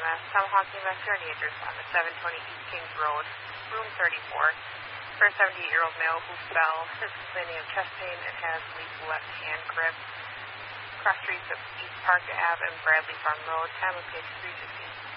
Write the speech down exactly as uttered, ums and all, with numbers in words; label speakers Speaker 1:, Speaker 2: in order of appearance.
Speaker 1: S, Tomahawk Investor, and the address on the seven twenty East Kings Road, room thirty-four, for a seventy-eight-year-old male who fell, is complaining of chest pain and has weak left hand grip. Cross streets of East Park Avenue and Bradley Farm Road, time of case three fifteen.